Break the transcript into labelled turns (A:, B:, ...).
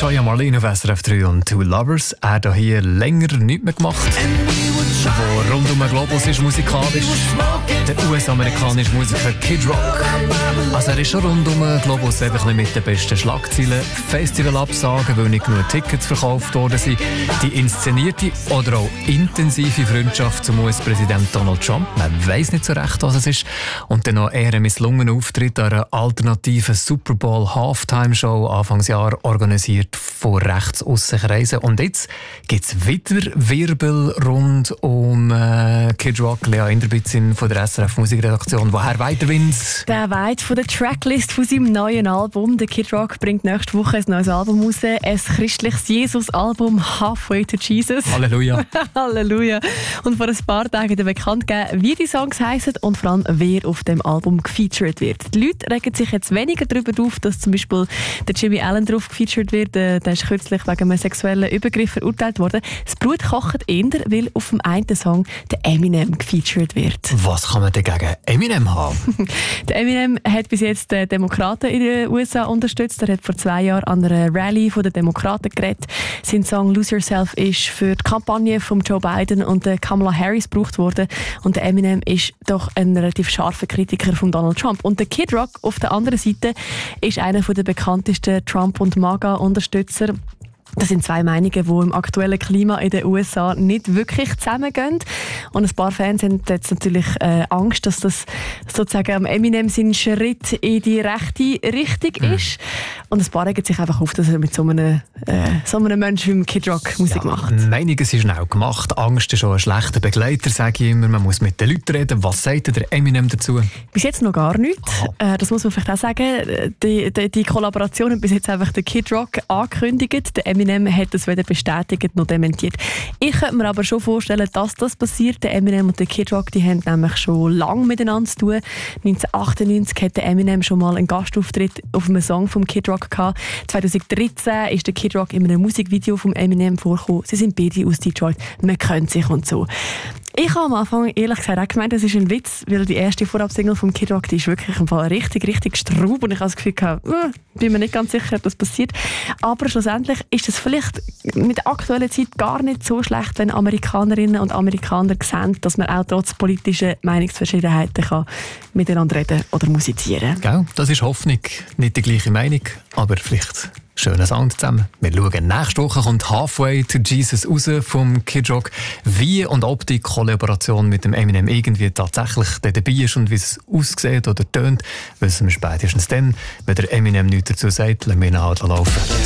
A: Joya Marlene auf SRF 3 und Two Lovers. Er hat hier länger nichts mehr gemacht. Wo rund um den Globus ist musikalisch. Der US-amerikanische Musiker Kid Rock. Also er ist schon rund um den Globus einfach nicht mit den besten Schlagzeilen. Festivalabsagen, weil nicht genug Tickets verkauft worden sind. Die inszenierte oder auch intensive Freundschaft zum US-Präsident Donald Trump. Man weiss nicht so recht, was es ist. Und dann noch eher ein misslungener Auftritt an einer alternativen Super Bowl Halftime-Show Anfangsjahr organisiert von rechts aussen Kreisen. Und jetzt gibt es wieder Wirbel rund um Kid Rock. Lea Inderbitzin von der SRF Musikredaktion. Woher weiterwind?
B: Der weit von der Tracklist von seinem neuen Album. Der Kid Rock bringt nächste Woche ein neues Album raus. Ein christliches Jesus-Album Halfway to Jesus.
A: Halleluja.
B: Halleluja. Und vor ein paar Tagen hat er bekannt gegeben, wie die Songs heissen und vor allem, wer auf dem Album gefeatured wird. Die Leute regen sich jetzt weniger darüber auf, dass zum Beispiel der Jimmy Allen drauf gefeatured wird. Der ist kürzlich wegen einem sexuellen Übergriff verurteilt worden. Das Blut kocht eher, weil auf dem einen Song der Eminem gefeatured wird.
A: Was kann man denn gegen Eminem haben?
B: Der Eminem hat bis jetzt die Demokraten in den USA unterstützt. Er hat vor 2 Jahren an einer Rallye der Demokraten geredet. Sein Song «Lose Yourself» ist für die Kampagne von Joe Biden und Kamala Harris gebraucht worden. Und der Eminem ist doch ein relativ scharfer Kritiker von Donald Trump. Und der Kid Rock auf der anderen Seite ist einer der bekanntesten Trump- und MAGA-Unterstützer. Das sind 2 Meinungen, die im aktuellen Klima in den USA nicht wirklich zusammengehen. Und ein paar Fans haben jetzt natürlich Angst, dass das sozusagen Eminem sein Schritt in die rechte Richtung ist. Und ein paar regen sich einfach auf, dass er mit so einem Menschen wie Kid Rock Musik macht.
A: Meinungen sind schnell gemacht. Angst ist auch ein schlechter Begleiter, sage ich immer. Man muss mit den Leuten reden. Was sagt der Eminem dazu?
B: Bis jetzt noch gar nichts. Das muss man vielleicht auch sagen. Die Kollaboration hat bis jetzt einfach der Kid Rock angekündigt. Der Eminem hat das weder bestätigt noch dementiert. Ich könnte mir aber schon vorstellen, dass das passiert. Der Eminem und der Kid Rock, die haben nämlich schon lange miteinander zu tun. 1998 hat der Eminem schon mal einen Gastauftritt auf einem Song vom Kid Rock gehabt. 2013 ist der Kid Rock in einem Musikvideo vom Eminem vorgekommen. Sie sind beide aus Detroit. Man kennt sich und so. Ich habe am Anfang ehrlich gesagt auch gemeint, das ist ein Witz, weil die erste Vorabsingle vom Kid Rock, die ist wirklich im Fall richtig straub und ich habe das Gefühl gehabt, bin mir nicht ganz sicher, ob das passiert. Aber schlussendlich ist es vielleicht mit der aktuellen Zeit gar nicht so schlecht, wenn Amerikanerinnen und Amerikaner sehen, dass man auch trotz politischer Meinungsverschiedenheiten kann miteinander reden oder musizieren.
A: Gell? Das ist Hoffnung. Nicht die gleiche Meinung, aber vielleicht schöner Sound zusammen. Wir schauen, nächste Woche kommt «Halfway to Jesus» raus vom Kid Rock. Wie und ob die Kollaboration mit dem Eminem irgendwie tatsächlich dabei ist und wie es aussieht oder tönt, wissen wir spätestens dann. Wenn der Eminem nichts dazu sagt, lassen wir ihn halt laufen.